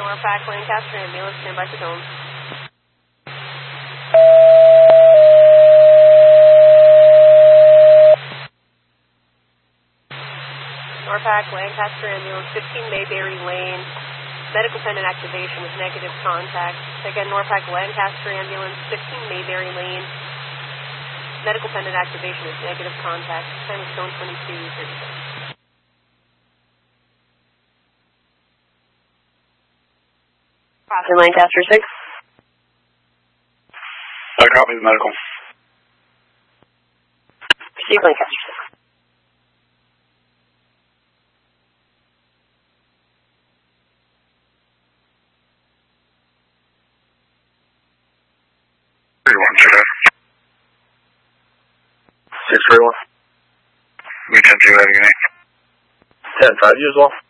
Norpac Lancaster ambulance, stand by for zone. Norpac Lancaster ambulance, 15 Mayberry Lane, medical pendant activation with negative contact. Again, Norpac Lancaster ambulance, 15 Mayberry Lane, medical pendant activation with negative contact. Time is zone 22, 36. Crossing Lancaster 6. I copy the medical. Proceed Lancaster 6. We can do that again. 10-5 you as well.